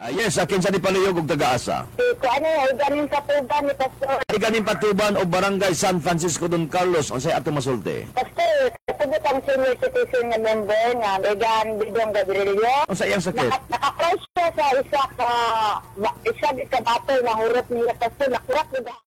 Yes, akin sa di paluyog ug taga-asa. Ano, ganing katuban ni Pastor. Ganing Patuban o Barangay San Francisco Don Carlos, unsay ato masulti? Pastor, kasabot ang senior citizen na member nga Megan Bidong Gabrielio. Unsay iyang sakit? Naka-close siya sa isa ka bato na hurot niya Pastor. Nakurat niya